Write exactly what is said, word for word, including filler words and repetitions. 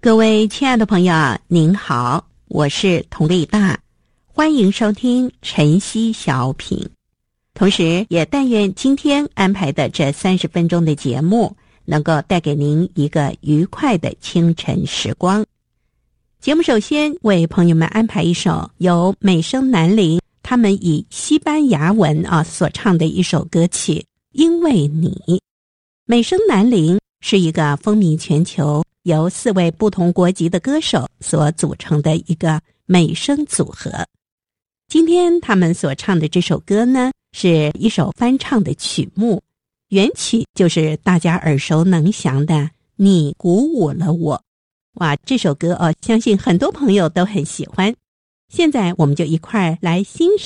各位亲爱的朋友，您好，我是佟丽大，欢迎收听晨曦小品。同时也但愿今天安排的这三十分钟的节目能够带给您一个愉快的清晨时光。节目首先为朋友们安排一首由美声南伶他们以西班牙文啊所唱的一首歌曲《因为你》。美声南伶是一个风靡全球，由四位不同国籍的歌手所组成的一个美声组合。今天他们所唱的这首歌呢，是一首翻唱的曲目，原曲就是大家耳熟能详的《你鼓舞了我》。哇，这首歌哦，相信很多朋友都很喜欢。现在我们就一块儿来欣赏